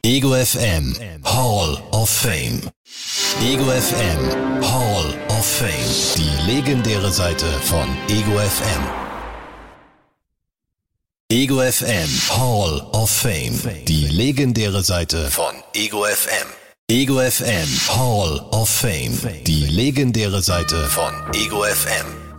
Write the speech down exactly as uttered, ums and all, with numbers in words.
Ego F M Hall of Fame. Ego F M Hall of Fame. Die legendäre Seite von Ego F M. Ego F M Hall of Fame. Die legendäre Seite von Ego F M. Ego F M Hall of Fame. Die legendäre Seite von Ego F M.